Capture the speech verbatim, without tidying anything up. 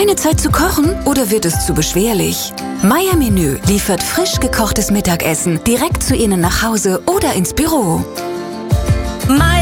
Keine Zeit zu kochen oder wird es zu beschwerlich? Meier Menü liefert frisch gekochtes Mittagessen direkt zu Ihnen nach Hause oder ins Büro. Meier